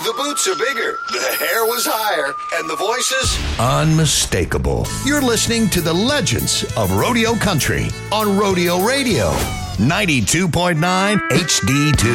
The boots are bigger, the hair was higher, and the voices unmistakable. You're listening to the legends of Rodeo Country on Rodeo Radio, 92.9 HD2.